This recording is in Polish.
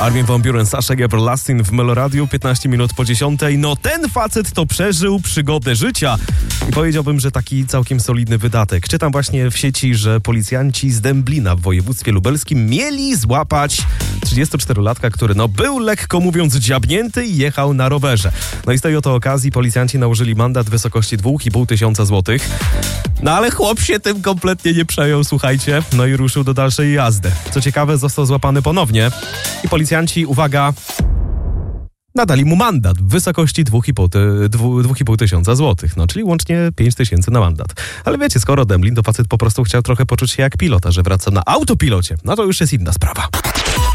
Armin van Buuren, Sasha Everlasting w Meloradiu, 15 minut po 10. No ten facet to przeżył przygodę życia. I powiedziałbym, że taki całkiem solidny wydatek. Czytam właśnie w sieci, że policjanci z Dęblina w województwie lubelskim mieli złapać 34-latka, który był lekko mówiąc dziabnięty i jechał na rowerze. No i z tej oto okazji policjanci nałożyli mandat w wysokości 2,5 tysiąca złotych. No ale chłop się tym kompletnie nie przejął, słuchajcie. No i ruszył do dalszej jazdy. Co ciekawe, został złapany ponownie i policjanci, uwaga, nadali mu mandat w wysokości 2,5 tysiąca złotych. No, czyli łącznie 5 tysięcy na mandat. Ale wiecie, skoro Dęblin, to facet po prostu chciał trochę poczuć się jak pilot, a że wraca na autopilocie, no to już jest inna sprawa.